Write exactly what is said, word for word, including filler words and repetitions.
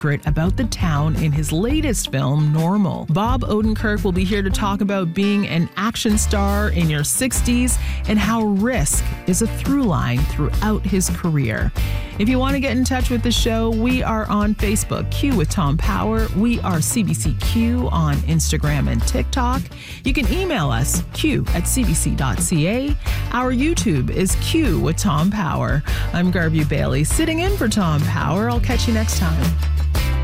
about the town in his latest film, Normal. Bob Odenkirk will be here to talk about being an action star in your sixties and how risk is a through line throughout his career. If you want to get in touch with the show, we are on Facebook, Q with Tom Power. We are C B C Q on Instagram and TikTok. You can email us, q at c b c dot c a. Our YouTube is Q with Tom Power. I'm Garvey Bailey, sitting in for Tom Power. I'll catch you next time.